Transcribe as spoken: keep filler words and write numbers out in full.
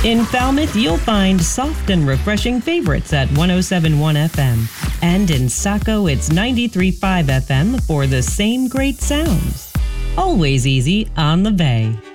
In Falmouth, you'll find soft and refreshing favorites at one oh seven point one F M. And in Saco, it's ninety-three point five F M for the same great sounds. Always easy on the Bay.